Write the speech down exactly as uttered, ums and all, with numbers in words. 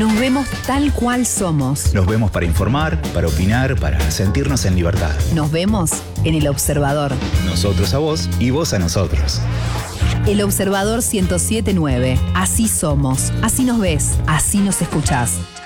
Nos vemos tal cual somos. Nos vemos para informar, para opinar, para sentirnos en libertad. Nos vemos en El Observador. Nosotros a vos y vos a nosotros. El Observador ciento siete punto nueve. Así somos, así nos ves, así nos escuchás.